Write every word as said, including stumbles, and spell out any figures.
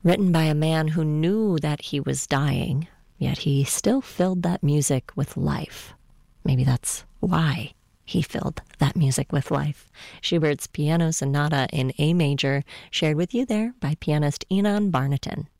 written by a man who knew that he was dying, yet he still filled that music with life. Maybe that's why he filled that music with life. Schubert's Piano Sonata in A major, shared with you there by pianist Enon Barnaton.